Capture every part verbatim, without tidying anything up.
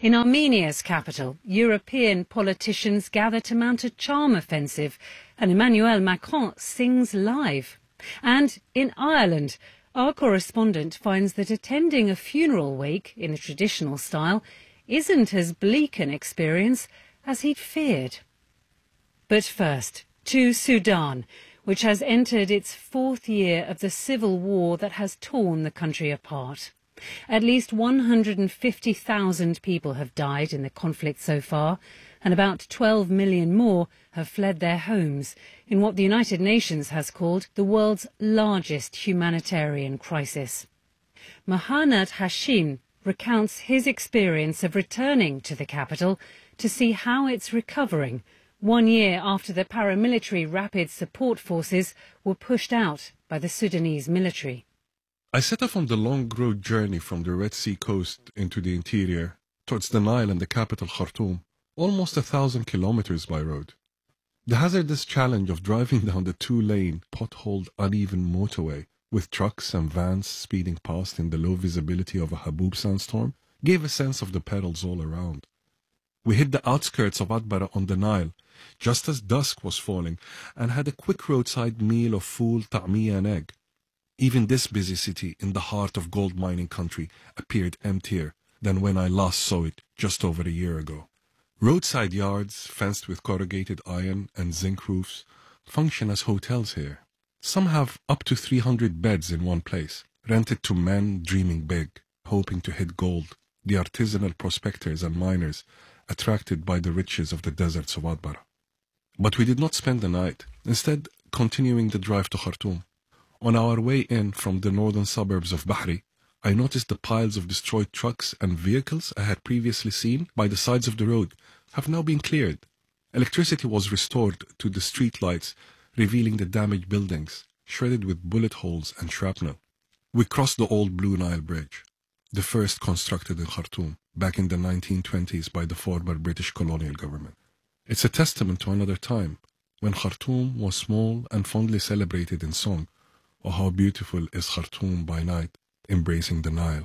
In Armenia's capital, European politicians gather to mount a charm offensive, and Emmanuel Macron sings live. And in Ireland, our correspondent finds that attending a funeral wake in a traditional style isn't as bleak an experience as he'd feared. But first, to Sudan, which has entered its fourth year of the civil war that has torn the country apart. At least one hundred fifty thousand people have died in the conflict so far, and about twelve million more have fled their homes in what the United Nations has called the world's largest humanitarian crisis. Mahanat Hashim recounts his experience of returning to the capital to see how it's recovering, one year after the paramilitary Rapid Support Forces were pushed out by the Sudanese military. I set off on the long road journey from the Red Sea coast into the interior, towards the Nile and the capital Khartoum, almost a thousand kilometers by road. The hazardous challenge of driving down the two-lane, potholed, uneven motorway, with trucks and vans speeding past in the low visibility of a Habub sandstorm, gave a sense of the perils all around. We hit the outskirts of Atbara on the Nile, just as dusk was falling, and had a quick roadside meal of fool, ta'miya and egg. Even this busy city in the heart of gold mining country appeared emptier than when I last saw it just over a year ago. Roadside yards, fenced with corrugated iron and zinc roofs, function as hotels here. Some have up to three hundred beds in one place, rented to men dreaming big, hoping to hit gold, the artisanal prospectors and miners attracted by the riches of the deserts of Atbara. But we did not spend the night, instead continuing the drive to Khartoum. On our way in from the northern suburbs of Bahri, I noticed the piles of destroyed trucks and vehicles I had previously seen by the sides of the road have now been cleared. Electricity was restored to the street lights, revealing the damaged buildings, shredded with bullet holes and shrapnel. We crossed the old Blue Nile Bridge, the first constructed in Khartoum, back in the nineteen twenties by the former British colonial government. It's a testament to another time, when Khartoum was small and fondly celebrated in song. Oh, how beautiful is Khartoum by night, embracing the Nile.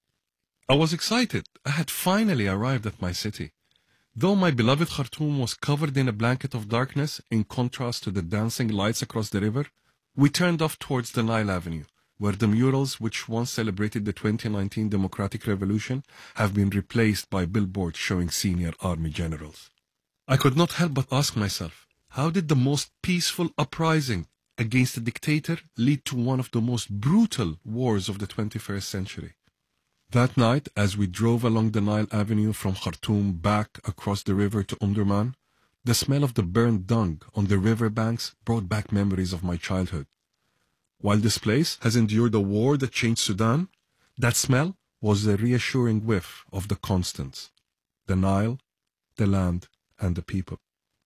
I was excited. I had finally arrived at my city. Though my beloved Khartoum was covered in a blanket of darkness, in contrast to the dancing lights across the river, we turned off towards the Nile Avenue, where the murals which once celebrated the twenty nineteen Democratic Revolution have been replaced by billboards showing senior army generals. I could not help but ask myself, how did the most peaceful uprising against a dictator lead to one of the most brutal wars of the twenty-first century? That night, as we drove along the Nile Avenue from Khartoum back across the river to Omdurman, the smell of the burned dung on the river banks brought back memories of my childhood. While this place has endured a war that changed Sudan, that smell was a reassuring whiff of the constants: the Nile, the land, and the people.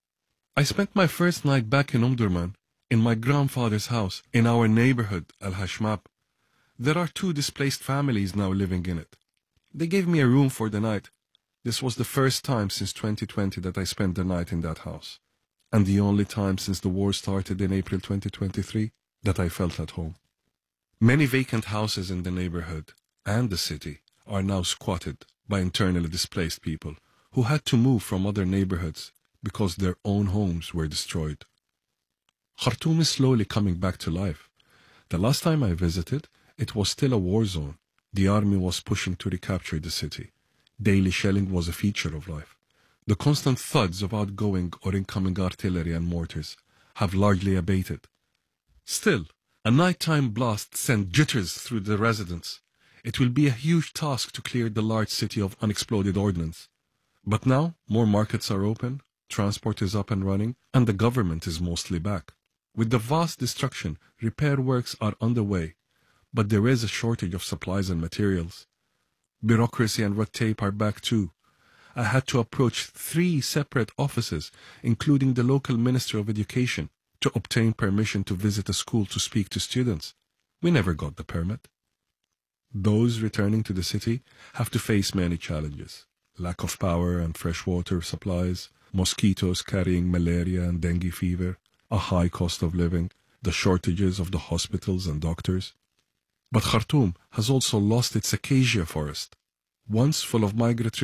I spent my first night back in Omdurman in my grandfather's house in our neighborhood, Al-Hashmab. There are two displaced families now living in it. They gave me a room for the night. This was the first time since twenty twenty that I spent the night in that house, and the only time since the war started in April twenty twenty-three that I felt at home. Many vacant houses in the neighborhood and the city are now squatted by internally displaced people who had to move from other neighborhoods because their own homes were destroyed. Khartoum is slowly coming back to life. The last time I visited, it was still a war zone. The army was pushing to recapture the city. Daily shelling was a feature of life. The constant thuds of outgoing or incoming artillery and mortars have largely abated. Still, a nighttime blast sent jitters through the residents. It will be a huge task to clear the large city of unexploded ordnance. But now, more markets are open, transport is up and running, and the government is mostly back. With the vast destruction, repair works are underway, but there is a shortage of supplies and materials. Bureaucracy and red tape are back too. I had to approach three separate offices, including the local Minister of Education, to obtain permission to visit a school to speak to students. We never got the permit. Those returning to the city have to face many challenges: lack of power and fresh water supplies, mosquitoes carrying malaria and dengue fever, a high cost of living, the shortages of the hospitals and doctors. But Khartoum has also lost its acacia forest, once full of migratory